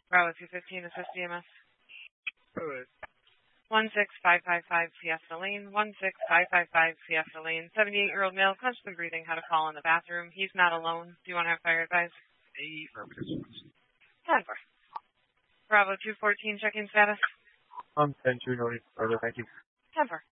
Bravo 215, assist EMS. All right. 16555 Fiesta Lane, 16555 Fiesta Lane. 78-year-old male, conscious and breathing, had a fall in the bathroom. He's not alone. Do you want to have fire advice? Affirmative. 10-4. Bravo 214, checking status. 10-2, no need further. Thank you. 10-4.